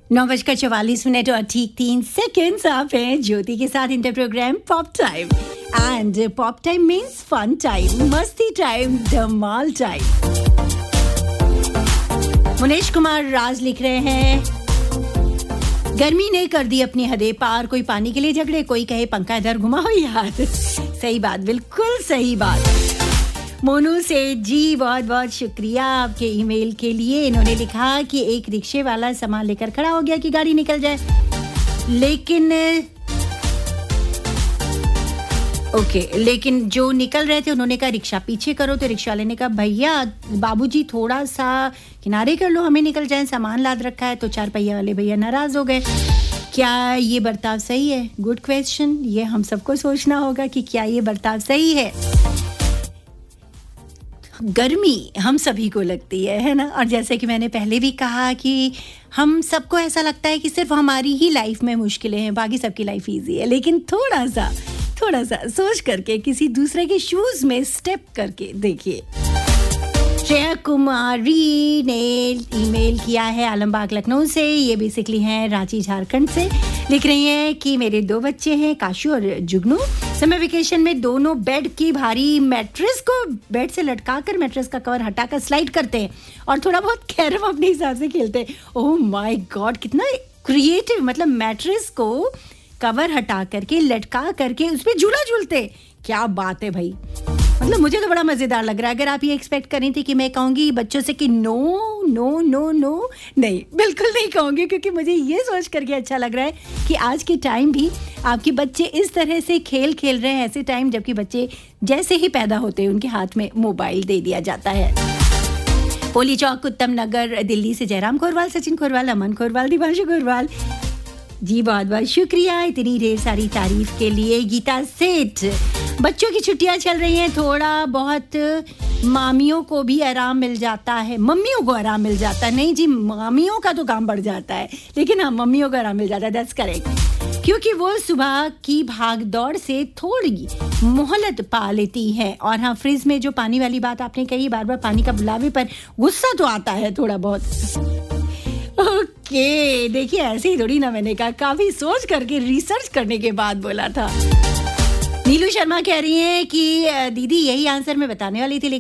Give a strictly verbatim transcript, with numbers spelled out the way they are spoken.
नौ बजकर चवालीस मिनट और ठीक तीन सेकेंड्स आप हैं ज्योति के साथ inter programme pop time and pop time means fun time, मस्ती टाइम, धमाल टाइम। मुनेश कुमार राज लिख रहे हैं, गर्मी ने कर दी अपनी हदें पार, कोई पानी के लिए झगड़े, कोई कहे पंखा इधर घुमाओ यार। सही बात, बिल्कुल सही बात। मोनू से जी बहुत बहुत शुक्रिया आपके ईमेल के लिए। इन्होंने लिखा कि एक रिक्शे वाला सामान लेकर खड़ा हो गया कि गाड़ी निकल जाए, लेकिन ओके okay, लेकिन जो निकल रहे थे उन्होंने कहा रिक्शा पीछे करो, तो रिक्शा वाले ने कहा भैया बाबूजी थोड़ा सा किनारे कर लो, हमें निकल जाए, सामान लाद रखा है। तो चार पहिया वाले भैया नाराज हो गए। क्या ये बर्ताव सही है? Good question. ये हम सबको सोचना होगा कि क्या ये बर्ताव सही है। गर्मी हम सभी को लगती है है ना, और जैसे कि मैंने पहले भी कहा कि हम सबको ऐसा लगता है कि सिर्फ हमारी ही लाइफ में मुश्किलें हैं, बाकी सबकी लाइफ इजी है। लेकिन थोड़ा सा थोड़ा सा सोच करके किसी दूसरे के शूज में स्टेप करके देखिए। श्रेया कुमारी ने ईमेल किया है आलमबाग लखनऊ से। ये बेसिकली हैं रांची झारखंड से। लिख रही हैं कि मेरे दो बच्चे हैं काशू और जुगनू। समर वेकेशन में दोनों बेड की भारी मैट्रेस को बेड से लटका कर मैट्रेस का कवर हटाकर स्लाइड करते हैं और थोड़ा बहुत कैरम अपने हिसाब से खेलते हैं। ओह माय गॉड, कितना क्रिएटिव। मतलब मैट्रेस को कवर हटा करके लटका करके उस पे झूला झूलते। क्या बात है भाई, मतलब मुझे तो बड़ा मजेदार लग रहा है। अगर आप ये एक्सपेक्ट करें थी कि मैं कहूंगी बच्चों से कि नो नो नो नो, नहीं, बिल्कुल नहीं कहूंगी, क्योंकि मुझे ये सोच करके अच्छा लग रहा है कि आज के टाइम भी आपके बच्चे इस तरह से खेल खेल रहे हैं, ऐसे टाइम जबकि बच्चे जैसे ही पैदा होते हैं उनके हाथ में मोबाइल दे दिया जाता है। पोली चौक, उत्तम नगर, दिल्ली से जयराम खोरवाल, सचिन खोरवाल, अमन खोरवाल, दिवांशु खोरवाल, जी बहुत बहुत शुक्रिया इतनी ढेर सारी तारीफ के लिए। गीता सेठ, बच्चों की छुट्टियां चल रही हैं, थोड़ा बहुत मामियों को भी आराम मिल जाता है, मम्मियों को आराम मिल जाता है। नहीं जी, मामियों का तो काम बढ़ जाता है, लेकिन हाँ मम्मियों को आराम मिल जाता है, दैट्स करेक्ट, क्योंकि वो सुबह की भाग दौड़ से थोड़ी मोहलत पा लेती है। और हाँ, फ्रिज में जो पानी वाली बात आपने कही, बार बार पानी का बुलावे पर गुस्सा तो आता है थोड़ा बहुत। ओके okay, देखिए ऐसे ही थोड़ी ना, मैंने कहा काफी सोच करके रिसर्च करने के बाद बोला था। नीलू शर्मा कह रही हैं कि दीदी यही आंसर मैं बताने वाली थी,